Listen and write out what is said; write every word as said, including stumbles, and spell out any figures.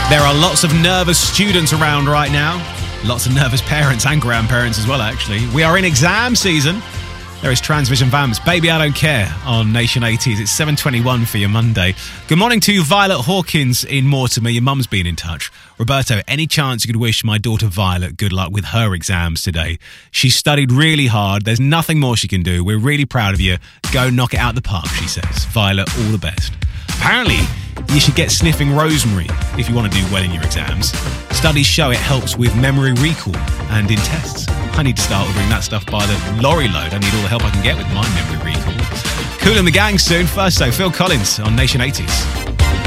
There are lots of nervous students around right now. Lots of nervous parents and grandparents as well, actually. We are in exam season. There is Transvision Vamps, Baby I Don't Care on Nation eighties. It's seven twenty-one for your Monday. Good morning to Violet Hawkins in Mortimer. Your mum's been in touch. Roberto, any chance you could wish my daughter Violet good luck with her exams today? She studied really hard. There's nothing more she can do. We're really proud of you. Go knock it out the park, she says. Violet, all the best. Apparently, you should get sniffing rosemary if you want to do well in your exams. Studies show it helps with memory recall and in tests. I need to start ordering that stuff by the lorry load. I need all the help I can get with my memory recall. Cool in the gang soon. First though, Phil Collins on Nation eighties.